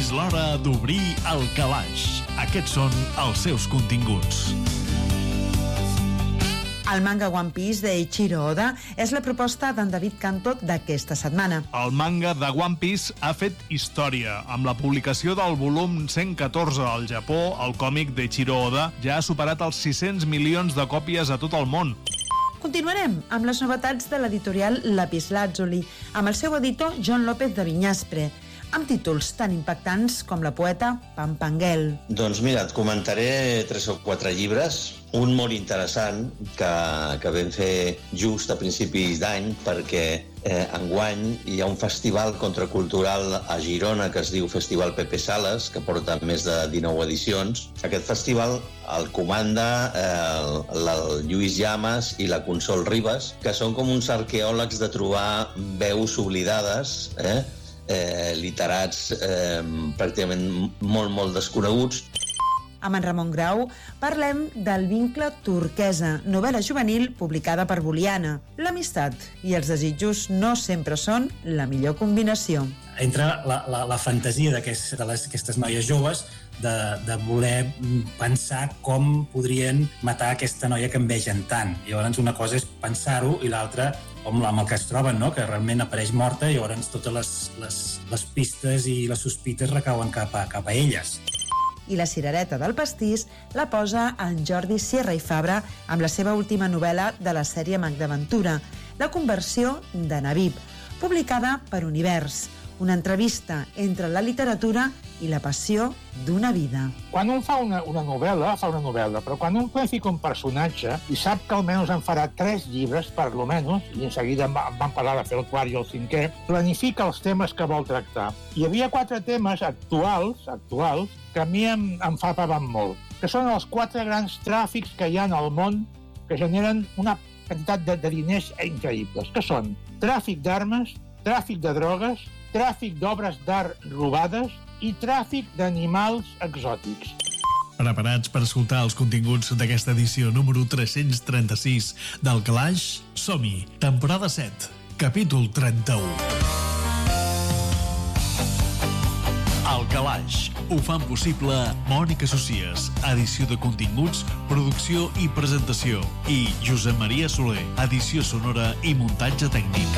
És l'hora d'obrir el calaix. Aquests són els seus continguts. El manga One Piece d'Eiichiro Oda és la proposta d'en David Kanto d'aquesta setmana. El manga de One Piece ha fet història. Amb la publicació del volum 114 al Japó, el còmic d'Eiichiro Oda ja ha superat els 600 milions de còpies a tot el món. Continuarem amb les novetats de l'editorial Lapislázuli, amb el seu editor John López de Viñaspre, amb títols tan impactants com La poeta Pampanguel. Doncs mira, et comentaré 3 o 4 llibres, un molt interessant que vam fer just a principis d'any perquè enguany hi ha un festival contracultural a Girona que es diu Festival Pepe Sales, que porta més de 19 edicions. Aquest festival el comanda el Lluís Llamas i la Consol Ribas, que són com uns arqueòlegs de trobar veus oblidades, literats pràcticament molt desconeguts. Amb en Ramon Grau parlem del Vincle Turquesa, novel·la juvenil publicada per Boliana. L'amistat i els desitjos no sempre són la millor combinació. Entre la fantasia d'aquestes noies joves de voler pensar com podrien matar aquesta noia que envegen tant. Llavors una cosa és pensar-ho i l'altra amb el que es troben, no? Que realment apareix morta i llavors totes les pistes i les sospites recauen cap a elles. I la cirereta del pastís la posa en Jordi Sierra i Fabra amb la seva última novel·la de la sèrie MacDaventura, La conversió de Nabib, publicada per Univers, una entrevista entre la literatura i la passió d'una vida. Quan un fa una novel·la, però quan un planifica un personatge i sap que almenys en farà 3 llibres, per lo menys, i en seguida em van parlar de fer el 4 i el 5è, planifica els temes que vol tractar. Hi havia 4 temes actuals que a mi em frapaven molt, que són els 4 grans tràfics que hi ha al món que generen una quantitat de diners increïbles, que són tràfic d'armes, tràfic de drogues, tràfic d'obres d'art robades i tràfic d'animals exòtics. Preparats per escoltar els continguts d'aquesta edició número 336 del Calaix? Som-hi! Temporada 7, capítol 31. El Calaix. Ho fan possible Mònica Socies, edició de continguts, producció i presentació, i Josep Maria Soler, edició sonora i muntatge tècnic.